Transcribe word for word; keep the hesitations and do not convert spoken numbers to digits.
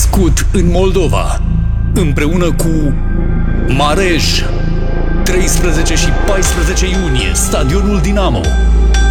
născut în Moldova, împreună cu Marej, treisprezece și paisprezece iunie, stadionul Dinamo.